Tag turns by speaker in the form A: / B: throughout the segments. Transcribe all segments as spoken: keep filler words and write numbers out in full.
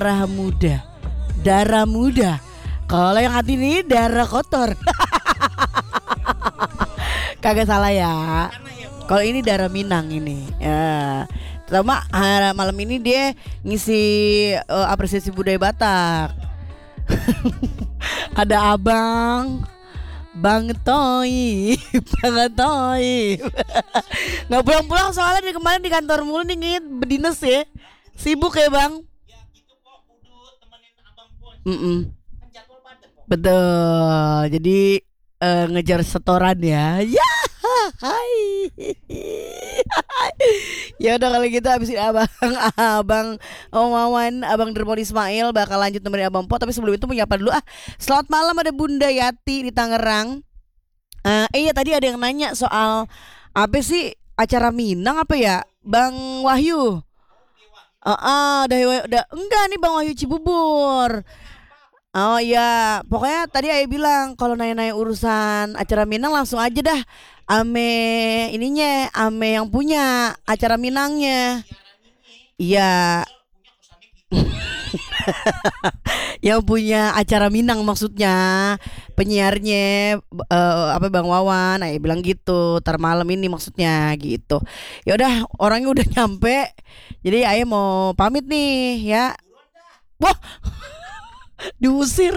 A: darah muda. Darah muda. Kalau yang hati ini darah kotor. Kagak salah ya. Kalau ini darah Minang ini. Ya. Terutama uh, malam ini dia ngisi uh, apresiasi budaya Batak. Ada abang Bang Toi, Bang Toi. Nggak pulang-pulang soalnya dari kemarin di kantor mulu nih ngit bedinas ya. Sibuk ya bang. Mm-mm. Betul. Jadi uh, ngejar setoran ya. Ya. Hai. Ya udah kalau gitu habisin abang abang Om Wawan, abang Dermon Ismail bakal lanjut nemenin abang Po. Tapi sebelum itu menyapa dulu ah. Selamat malam ada Bunda Yati di Tangerang. Uh, eh ya tadi ada yang nanya soal apa sih acara Minang apa ya Bang Wahyu. Uh, uh, udah, udah enggak nih Bang Wahyu Cibubur. Oh iya, pokoknya tadi Ayah bilang kalau nanya-nanya urusan acara Minang langsung aja dah ame ininya, ame yang punya acara Minangnya. Iya. Yang punya acara Minang maksudnya penyiarnya uh, apa Bang Wawan, Ayah bilang gitu. Ntar malam ini maksudnya gitu. Ya udah orangnya udah nyampe. Jadi Ayah mau pamit nih ya. Wah. Diusir.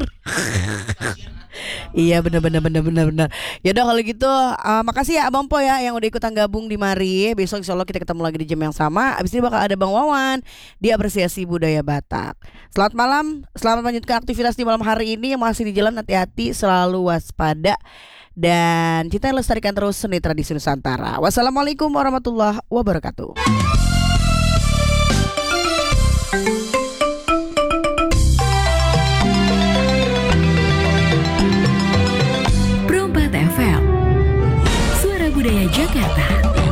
A: Iya benar benar benar benar benar. Ya udah kalau gitu uh, makasih ya Abang Po ya yang udah ikutan gabung di mari. Besok insyaallah kita ketemu lagi di jam yang sama. Abis ini bakal ada Bang Wawan di apresiasi budaya Batak. Selamat malam, selamat melanjutkan aktivitas di malam hari ini. Yang masih di jalan hati-hati, selalu waspada dan kita lestarikan terus seni tradisi Nusantara. Wassalamualaikum warahmatullahi wabarakatuh.
B: Jakarta.